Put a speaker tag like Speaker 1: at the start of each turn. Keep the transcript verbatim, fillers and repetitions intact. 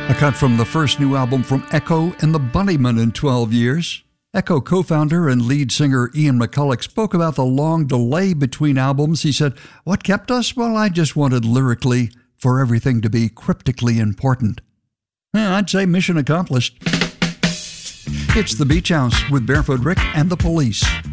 Speaker 1: A cut from the first new album from Echo and the Bunnymen in twelve years. Echo co-founder and lead singer Ian McCulloch spoke about the long delay between albums. He said, "What kept us? Well, I just wanted lyrically for everything to be cryptically important." Yeah, I'd say mission accomplished. It's the Beach House with Barefoot Rick and the Police.